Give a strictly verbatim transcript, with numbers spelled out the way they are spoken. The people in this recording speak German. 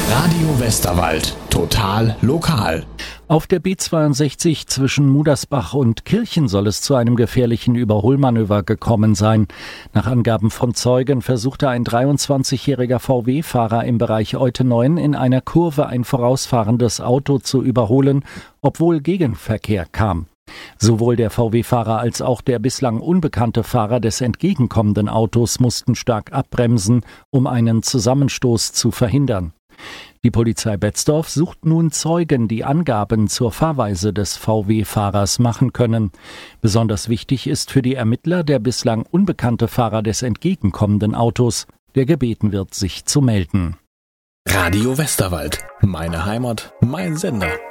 Radio Westerwald. Total lokal. Auf der B zweiundsechzig zwischen Mudersbach und Kirchen soll es zu einem gefährlichen Überholmanöver gekommen sein. Nach Angaben von Zeugen versuchte ein dreiundzwanzigjähriger V W-Fahrer im Bereich Euteneuen in einer Kurve ein vorausfahrendes Auto zu überholen, obwohl Gegenverkehr kam. Sowohl der V W-Fahrer als auch der bislang unbekannte Fahrer des entgegenkommenden Autos mussten stark abbremsen, um einen Zusammenstoß zu verhindern. Die Polizei Betzdorf sucht nun Zeugen, die Angaben zur Fahrweise des V W-Fahrers machen können. Besonders wichtig ist für die Ermittler der bislang unbekannte Fahrer des entgegenkommenden Autos, der gebeten wird, sich zu melden. Radio Westerwald. Meine Heimat, mein Sender.